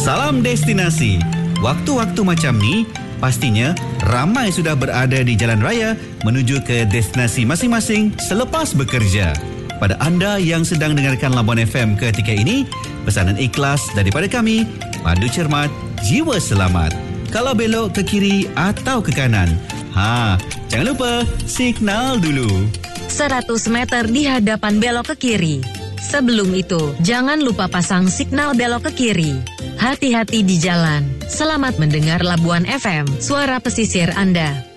Salam destinasi. Waktu-waktu macam ni, pastinya ramai sudah berada di jalan raya menuju ke destinasi masing-masing selepas bekerja. Pada anda yang sedang dengarkan Labuan FM ketika ini, pesanan ikhlas daripada kami, padu cermat, jiwa selamat. Kalau belok ke kiri atau ke kanan, jangan lupa signal dulu. 100 meter di hadapan belok ke kiri. Sebelum itu, jangan lupa pasang signal belok ke kiri. Hati-hati di jalan. Selamat mendengar Labuan FM, suara pesisir Anda.